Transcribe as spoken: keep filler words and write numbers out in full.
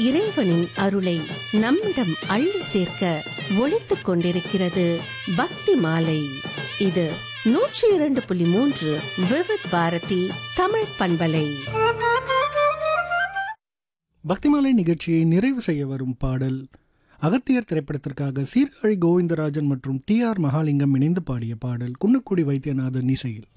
இறைவனின் அருளை நம்மிடம் அள்ளி சேர்க்க ஒலித்துக் கொண்டிருக்கிறது பக்தி மாலை. இது நூற்றி இரண்டு புள்ளி மூன்று விவித் பாரதி தமிழ் பண்பலை. பக்திமாலை நிகழ்ச்சியை நிறைவு செய்ய வரும் பாடல் அகத்தியர் திரைப்படத்திற்காக சீர்காழி கோவிந்தராஜன் மற்றும் டி ஆர் மகாலிங்கம் இணைந்து பாடிய பாடல் குன்னக்குடி வைத்தியநாதன் இசையில்.